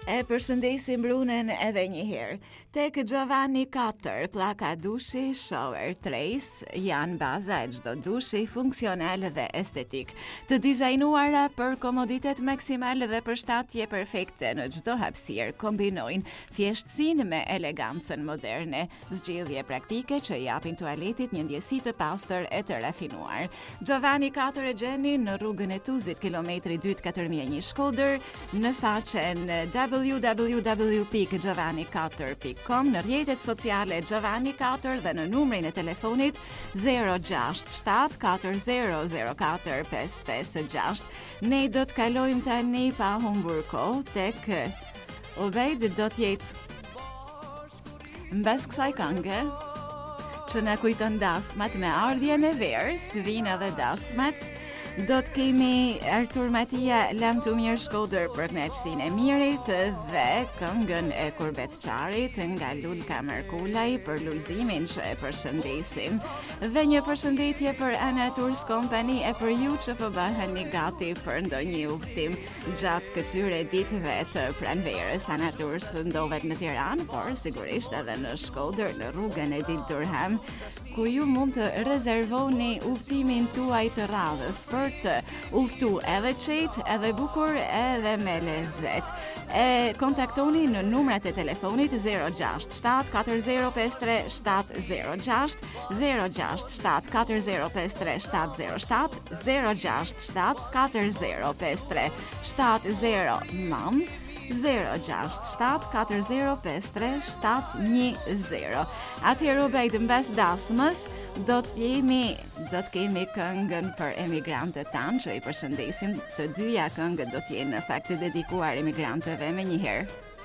E përshëndesim Brunën edhe një herë. Tek Giovanni 4, pllaka dushi Shower Trace janë baza e çdo dushi funksional dhe estetik, të dizajnuara për komoditet maksimal dhe përshtatje perfekte në çdo hapësirë. Kombinojnë thjeshtësinë me elegancën moderne, zgjidhje praktike që japin tualetit një ndjesi të pastër e të rafinuar. Giovanni 4 e gjeni në rrugën e Tuzit, kilometri 2 4001 Shkodër, në faqen www.giovanni4.com, në rrjetet sociale Giovanni 4 dhe në numrin e telefonit 067 4004 556. Ne do të kalojmë tani pa humbur kohë tek Obejd, do të jetë mbas kësaj këngë që na kujton dasmat me ardhjen e verës, vinë edhe dasmat. Do të kemi Artur Matia, Lam të mirë Shkodër për kënaqësinë e mirit dhe këngën e Kurbet Qarit nga Lulka Merkulaj për lullëzimin që e përshëndesim. Dhe një përshëndetje për Ana Tours Company e për ju që po bëheni gati për ndonjë udhtim gjatë këtyre ditëve të pranverës. Ana Tours ndodhet në Tiranë, por sigurisht edhe në Shkodër, në rrugën e Dit Durham, ku ju mund të rezervoni udhtimin tuaj të radhës për të udhtu edhe qejt, edhe bukur, edhe me lezet. E kontaktoni në numrat e telefonit 067 4053 706, 067 4053 707, 067 4053 70 mam, 067 4053 710. Atëherë Obejd, mbas dasmës do të kemi këngën për emigrantët tanë që i përshëndesim. Të dyja këngët do të jenë në fakt dedikuar emigrantëve me njëherë.